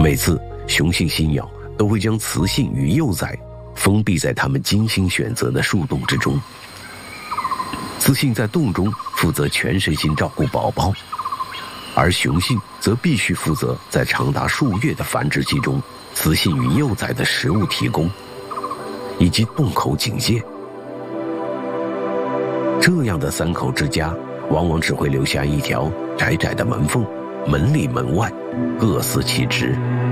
每次雄性犀鸟都会将雌性与幼崽封闭在它们精心选择的树洞之中。雌性在洞中负责全身心照顾宝宝，而雄性则必须负责在长达数月的繁殖期中，雌性与幼崽的食物提供，以及洞口警戒。这样的3口之家，往往只会留下一条窄窄的门缝，门里门外各司其职。